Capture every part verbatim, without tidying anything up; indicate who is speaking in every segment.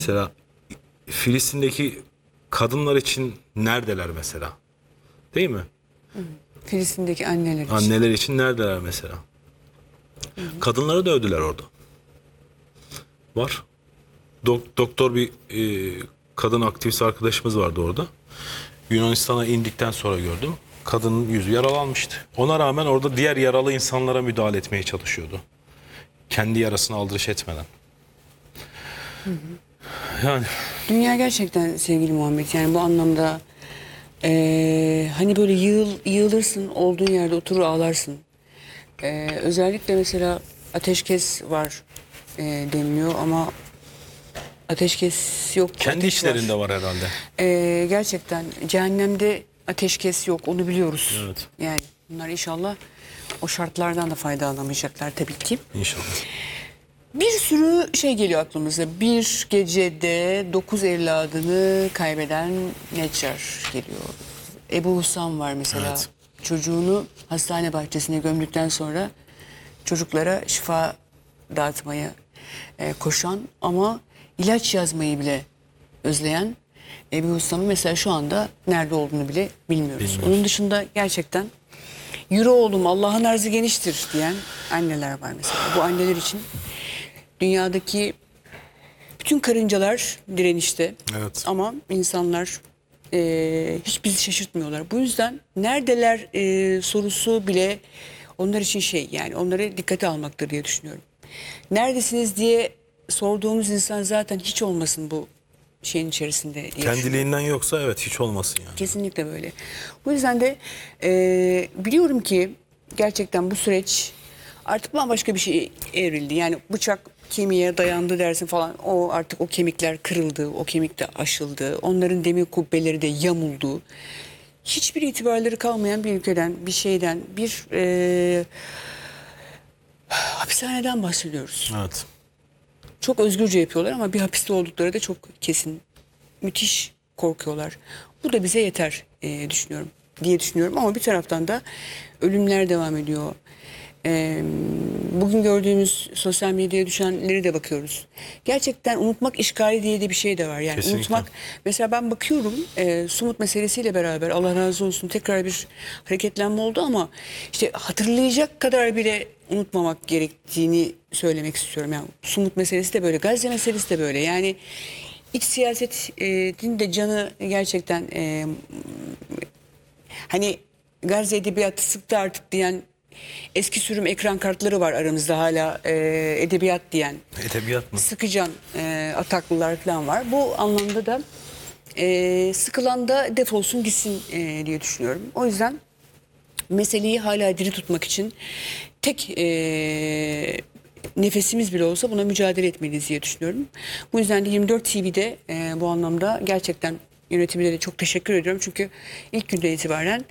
Speaker 1: Mesela Filistin'deki kadınlar için neredeler mesela? Değil mi?
Speaker 2: Filistin'deki anneler için.
Speaker 1: Anneler için neredeler mesela? Hı hı. Kadınları da övdüler orada. Var. Dok doktor bir e, kadın aktivist arkadaşımız vardı orada. Yunanistan'a indikten sonra gördüm. Kadının yüzü yaralanmıştı. Ona rağmen orada diğer yaralı insanlara müdahale etmeye çalışıyordu. Kendi yarasını aldırış etmeden.
Speaker 2: Hı hı.
Speaker 1: Yani
Speaker 2: dünya gerçekten sevgili Muhammed, yani bu anlamda e, hani böyle yığıl, yığılırsın, olduğun yerde oturur ağlarsın. E, özellikle mesela ateşkes var e, deniliyor ama ateşkes yok.
Speaker 1: kendi
Speaker 2: ateş
Speaker 1: işlerinde
Speaker 2: var,
Speaker 1: var herhalde.
Speaker 2: E, gerçekten cehennemde ateşkes yok, onu biliyoruz.
Speaker 1: Evet.
Speaker 2: Yani bunlar inşallah o şartlardan da faydalanmayacaklar tabii ki.
Speaker 1: İnşallah.
Speaker 2: Bir sürü şey geliyor aklımıza. Bir gecede dokuz evladını kaybeden Neccar geliyor. Ebu Husam var mesela.
Speaker 1: Evet.
Speaker 2: Çocuğunu hastane bahçesine gömdükten sonra çocuklara şifa dağıtmaya e, koşan ama ilaç yazmayı bile özleyen Ebu Husam'ın mesela şu anda nerede olduğunu bile bilmiyoruz.
Speaker 1: Bilmiyoruz.
Speaker 2: Onun dışında gerçekten yürü oğlum Allah'ın arzı geniştir diyen anneler var mesela. Bu anneler için dünyadaki bütün karıncalar direnişte,
Speaker 1: Evet.
Speaker 2: ama insanlar e, hiç bizi şaşırtmıyorlar. Bu yüzden neredeler e, sorusu bile onlar için şey, yani onları dikkate almaktır diye düşünüyorum. Neredesiniz diye sorduğumuz insan zaten hiç olmasın bu şeyin içerisinde diye düşünüyorum.
Speaker 1: Kendiliğinden yoksa evet hiç olmasın yani.
Speaker 2: Kesinlikle böyle. Bu yüzden de e, biliyorum ki gerçekten bu süreç artık bambaşka bir şey evrildi. Yani bıçak kemiğe dayandı dersin falan. O artık o kemikler kırıldı, o kemik de aşıldı. Onların demir kubbeleri de yamuldu. Hiçbir itibarları kalmayan bir ülkeden, bir şeyden, bir e, hapishaneden bahsediyoruz.
Speaker 1: Evet.
Speaker 2: Çok özgürce yapıyorlar ama bir hapiste oldukları da çok kesin. Müthiş korkuyorlar. Bu da bize yeter e, düşünüyorum diye düşünüyorum ama bir taraftan da ölümler devam ediyor. E, bugün gördüğümüz sosyal medyaya düşenleri de bakıyoruz. Gerçekten unutmak işgali diye de bir şey de var. Yani
Speaker 1: Kesinlikle.
Speaker 2: unutmak, mesela ben bakıyorum e, Sumut meselesiyle beraber Allah razı olsun tekrar bir hareketlenme oldu ama işte hatırlayacak kadar bile unutmamak gerektiğini söylemek istiyorum. Yani Sumut meselesi de böyle, Gazze meselesi de böyle. Yani İç siyasetin de canı gerçekten e, hani Gazze edebiyatı sıktı artık diyen eski sürüm ekran kartları var aramızda hala, e, edebiyat diyen.
Speaker 1: Edebiyat mı?
Speaker 2: Sıkıcan e, ataklılar falan var. Bu anlamda da e, sıkılan da defolsun gitsin e, diye düşünüyorum. O yüzden meseleyi hala diri tutmak için tek e, nefesimiz bile olsa buna mücadele etmeliyiz diye düşünüyorum. Bu yüzden de yirmi dört T V'de e, bu anlamda gerçekten yönetimlere çok teşekkür ediyorum. Çünkü ilk günden itibaren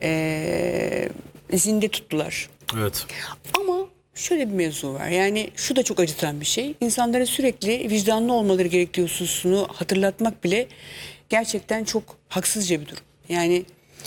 Speaker 2: e, zinde tuttular.
Speaker 1: Evet.
Speaker 2: Ama şöyle bir mevzu var. Yani şu da çok acıtan bir şey. İnsanlara sürekli vicdanlı olmaları gerektiği hususunu hatırlatmak bile gerçekten çok haksızca bir durum. Yani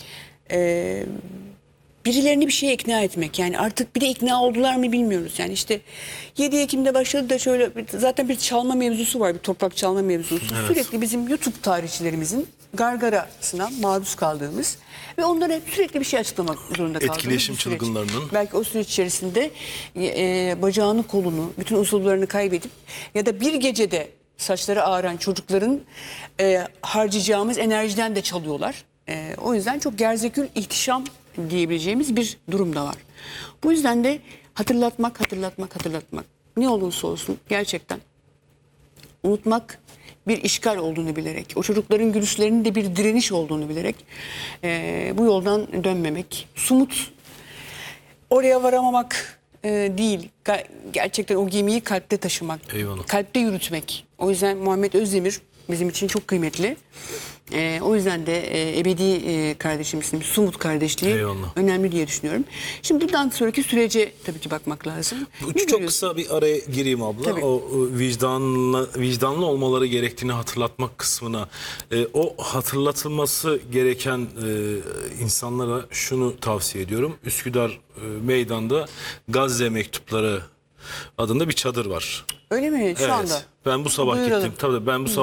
Speaker 2: e, birilerini bir şeye ikna etmek. Yani artık bir de ikna oldular mı bilmiyoruz. Yani işte yedi Ekim'de başladı da şöyle zaten bir çalma mevzusu var. Bir toprak çalma mevzusu.
Speaker 1: Evet.
Speaker 2: Sürekli bizim YouTube tarihçilerimizin gargarasına maruz kaldığımız ve onlara hep sürekli bir şey açıklamak zorunda kaldığımız
Speaker 1: Etkileşim
Speaker 2: bir süreç.
Speaker 1: çılgınlarının.
Speaker 2: Belki o süreç içerisinde e, bacağını, kolunu, bütün uzuvlarını kaybedip ya da bir gecede saçları ağaran çocukların e, harcayacağımız enerjiden de çalıyorlar. E, o yüzden çok gerzekül, ihtişam diyebileceğimiz bir durum da var. Bu yüzden de hatırlatmak, hatırlatmak, hatırlatmak. Ne olursa olsun gerçekten unutmak bir işgal olduğunu bilerek, o çocukların gülüşlerinin de bir direniş olduğunu bilerek e, bu yoldan dönmemek. Sumut oraya varamamak e, değil, Ga- gerçekten o gemiyi kalpte taşımak,
Speaker 1: Eyvallah.
Speaker 2: kalpte yürütmek. O yüzden Muhammed Özdemir bizim için çok kıymetli. E, o yüzden de e, ebedi e, kardeşimizin, Sumut kardeşliği
Speaker 1: Eyvallah.
Speaker 2: önemli diye düşünüyorum. Şimdi buradan sonraki sürece tabii ki bakmak lazım.
Speaker 1: Bu
Speaker 2: Ne
Speaker 1: çok
Speaker 2: görüyorsun?
Speaker 1: kısa bir araya gireyim abla.
Speaker 2: Tabii.
Speaker 1: O, o vicdanlı vicdanlı olmaları gerektiğini hatırlatmak kısmına. E, o hatırlatılması gereken e, insanlara şunu tavsiye ediyorum. Üsküdar e, meydanda Gazze mektupları adında bir çadır var.
Speaker 2: Öyle mi? Şu
Speaker 1: Evet.
Speaker 2: anda.
Speaker 1: Ben bu sabah
Speaker 2: Duyuralım.
Speaker 1: gittim. Tabii ben bu sabah